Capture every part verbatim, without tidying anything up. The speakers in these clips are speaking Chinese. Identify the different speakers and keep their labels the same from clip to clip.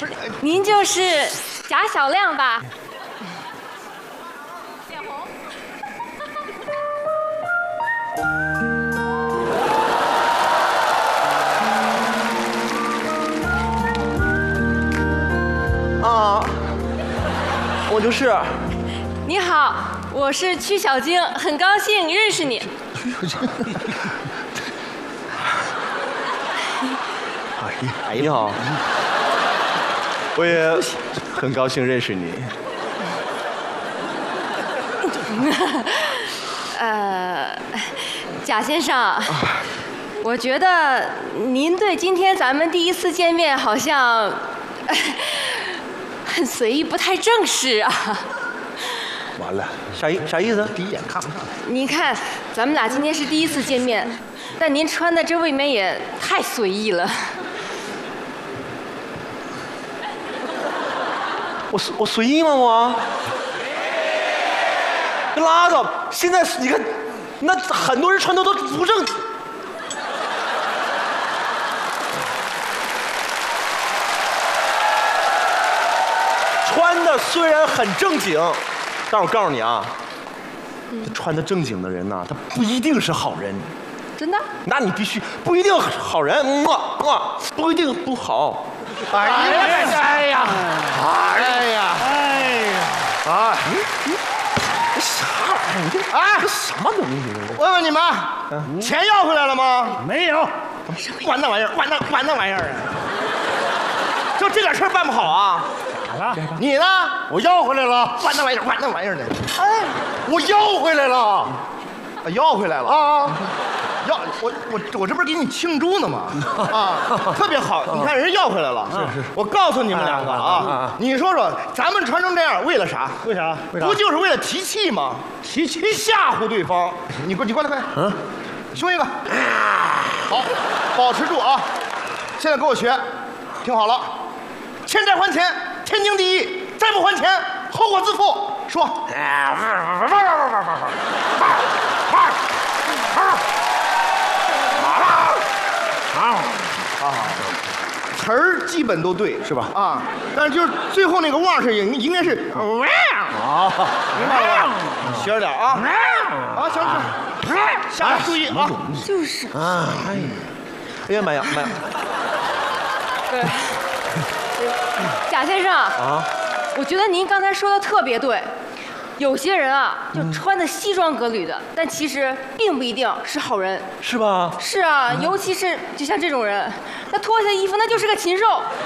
Speaker 1: 您就是贾小亮吧？脸红。
Speaker 2: 啊，我就是。
Speaker 1: 你好，我是曲小晶，很高兴认识你。
Speaker 2: 哎，你好，我也很高兴认识你。
Speaker 1: 呃，贾先生，我觉得您对今天咱们第一次见面好像很随意，不太正式啊。
Speaker 2: 完了，啥意啥意思？第一眼看不上。
Speaker 1: 您看，咱们俩今天是第一次见面，但您穿的这未免也太随意了。
Speaker 2: 我我随意吗我？你拉倒！现在你看，那很多人穿的都不正。穿的虽然很正经，但我告诉你啊，他穿的正经的人呐，他不一定是好人。
Speaker 1: 真的？
Speaker 2: 那你必须不一定好人，哇哇，不一定不好。哎呀哎呀哎呀哎呀啊！这啥玩意儿？啊，这什么东西？
Speaker 3: 问问你们，钱要回来了吗？
Speaker 4: 没有。
Speaker 3: 管那玩意儿，管那管那玩意儿啊！就这点事儿办不好啊？
Speaker 4: 咋了？
Speaker 3: 你呢？
Speaker 4: 我要回来了。
Speaker 3: 管那玩意儿，管那玩意儿的。
Speaker 4: 哎，我要回来了。
Speaker 3: 啊，要回来了啊！要我我我这不是给你庆祝呢吗？啊，特别好！你看人要回来了。是是。我告诉你们两个啊，你说说，咱们穿成这样为了啥？
Speaker 4: 为啥？为啥？
Speaker 3: 不就是为了提气吗？
Speaker 4: 提气
Speaker 3: 吓唬对方。你过你过来快。嗯。凶一个。好，保持住啊！现在给我学，听好了，欠债还钱，天经地义。再不还钱，后果自负。说。好，好，词儿基本都对，是吧？啊，但是就是最后那个望是应应该是，好，明白了吧？学着点啊！啊，行行，下来注意啊！
Speaker 1: 就是
Speaker 2: 啊，哎呀，哎呀妈呀妈呀！
Speaker 1: 对，贾先生啊，我觉得您刚才说的特别对。有些人啊，就穿的西装革履的，但其实并不一定是好人，
Speaker 2: 是吧？
Speaker 1: 是啊，尤其是就像这种人，那脱下衣服那就是个禽兽。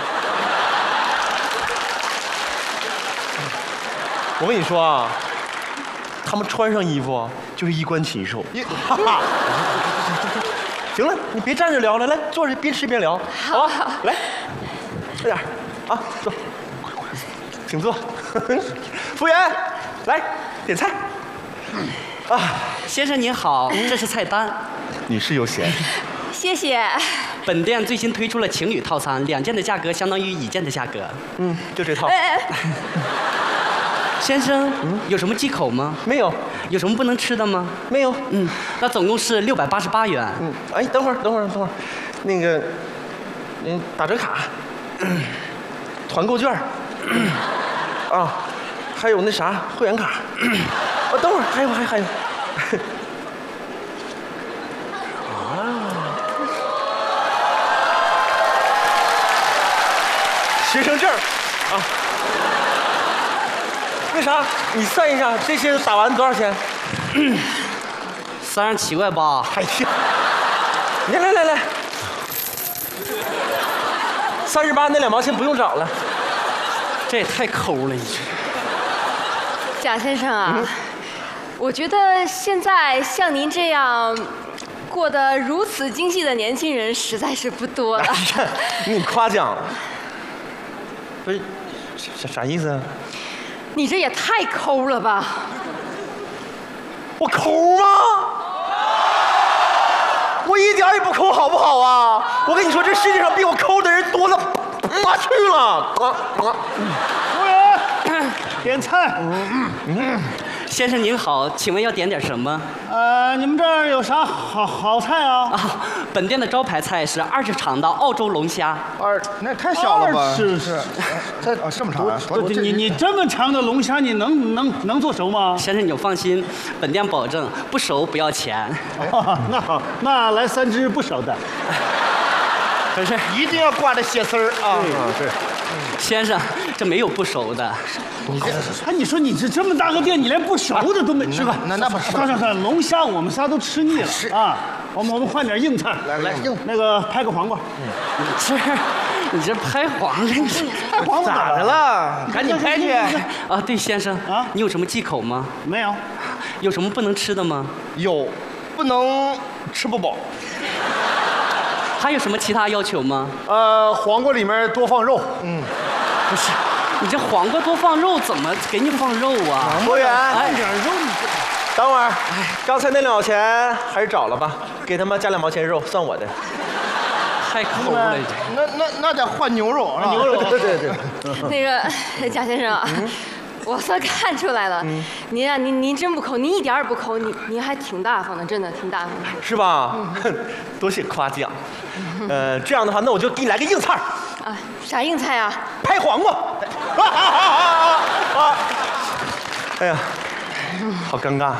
Speaker 2: 我跟你说啊，他们穿上衣服就是衣冠禽兽。哈哈。行了，你别站着聊了，来坐着边吃边聊，好吧？来，快点啊，坐，请坐。服务员。来，点菜。
Speaker 5: 啊，先生您好，这是菜单。
Speaker 2: 女士优先。
Speaker 1: 谢谢。
Speaker 5: 本店最新推出了情侣套餐，两件的价格相当于一件的价格。
Speaker 2: 嗯，就这套。
Speaker 1: 哎哎，
Speaker 5: 先生，嗯，有什么忌口吗？
Speaker 2: 没有。
Speaker 5: 有什么不能吃的吗？
Speaker 2: 没有。
Speaker 5: 嗯，那总共是六百八十八元。
Speaker 2: 嗯，哎，等会儿，等会儿，等会儿，那个，嗯，打折卡，团购券，啊。还有那啥会员卡，啊，等会儿还有还有还有，啊，学生证啊，那啥，你算一下这些打完多少钱？
Speaker 5: 三十七块八。
Speaker 2: 哎呀，来来来来，三十八那两毛钱不用找了，
Speaker 5: 这也太抠了，你这。
Speaker 1: 贾先生啊，嗯、我觉得现在像您这样过得如此精细的年轻人实在是不多了。
Speaker 2: 哎、你夸奖了，不是啥啥意思啊？
Speaker 1: 你这也太抠了吧！
Speaker 2: 我抠吗？我一点也不抠，好不好啊？我跟你说，这世界上比我抠的人多了妈去了！啊啊！
Speaker 4: 服务员，点菜。嗯嗯。
Speaker 5: 先生您好，请问要点点什么？
Speaker 4: 呃，你们这儿有啥好好菜啊？
Speaker 5: 啊，本店的招牌菜是二十肠的澳洲龙虾。
Speaker 3: 二那太小了吧？
Speaker 4: 是
Speaker 3: 是，这啊这么长啊？
Speaker 4: 不你你你这么长的龙虾，你能能能做熟吗？
Speaker 5: 先生，你放心，本店保证不熟不要钱。
Speaker 4: 啊，那好，那来三只不熟的。
Speaker 5: 可是，
Speaker 3: 一定要挂着血丝儿啊！
Speaker 4: 是。
Speaker 5: 先生，这没有不熟的。
Speaker 4: 哎，你说你这这么大个店，你连不熟的都没是吧？
Speaker 3: 那那不是
Speaker 4: 算算算，龙虾我们仨都吃腻了
Speaker 3: 是
Speaker 4: 啊。我们我们换点硬菜，
Speaker 3: 来来硬
Speaker 4: 那个拍个黄瓜。
Speaker 5: 你这，你这拍黄瓜，你
Speaker 4: 拍黄瓜
Speaker 3: 咋的了？赶紧拍去！
Speaker 5: 啊，对，先生
Speaker 4: 啊
Speaker 5: 你有什么忌口吗？
Speaker 4: 没有。
Speaker 5: 有什么不能吃的吗？
Speaker 3: 有，不能吃不饱。
Speaker 5: 还有什么其他要求吗？
Speaker 4: 呃，黄瓜里面多放肉。
Speaker 3: 嗯，
Speaker 5: 不是，你这黄瓜多放肉，怎么给你放肉啊？
Speaker 2: 服务员，
Speaker 5: 哎
Speaker 4: 放点肉你这。
Speaker 2: 等会儿，刚才那两毛钱还是找了吧，给他们加两毛钱肉，算我的。
Speaker 5: 太抠了，
Speaker 3: 那那那得换牛肉啊！
Speaker 4: 牛肉
Speaker 2: 对对对，
Speaker 1: 那个贾先生啊，我算看出来了，您啊，您您真不抠，您一点儿也不抠，您您还挺大方的，真的挺大方的。
Speaker 2: 是吧？多谢夸奖。呃，这样的话，那我就给你来个硬菜儿，
Speaker 1: 啊，啥硬菜啊？
Speaker 2: 拍黄瓜。啊啊啊啊啊！哎呀，好尴尬。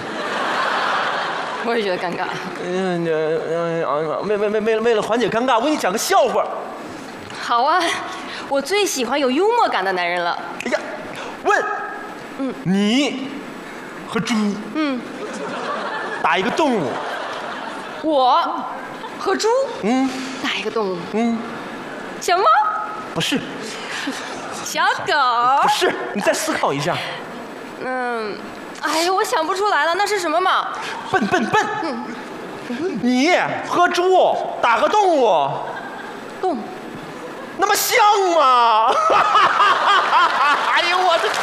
Speaker 1: 我也觉得尴尬。
Speaker 2: 嗯嗯嗯，为为为为了为了缓解尴尬，我给你讲个笑话。
Speaker 1: 好啊，我最喜欢有幽默感的男人了。
Speaker 2: 哎呀，问，嗯，你和猪，
Speaker 1: 嗯，
Speaker 2: 打一个动物，
Speaker 1: 我和猪，
Speaker 2: 嗯
Speaker 1: 哪一个动物？
Speaker 2: 嗯，
Speaker 1: 小猫、
Speaker 2: 不是
Speaker 1: 小狗
Speaker 2: 不。是，你再思考一下，
Speaker 1: 嗯，哎呀，我想不出来了，那是什么嘛？
Speaker 2: 笨笨笨，你和猪打个动物，
Speaker 1: 动。
Speaker 2: 那么像吗？哎呦我的！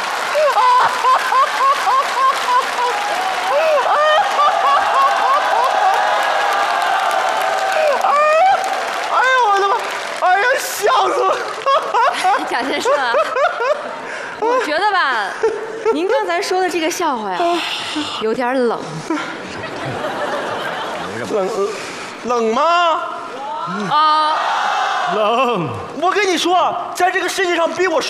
Speaker 2: 哎呦我的妈！哎呀，笑死我！
Speaker 1: 贾先生啊，我觉得吧，您刚才说的这个笑话呀，有点冷。
Speaker 2: 冷冷吗？
Speaker 1: 啊。
Speaker 4: 冷。
Speaker 2: 我跟你说，在这个世界上比我说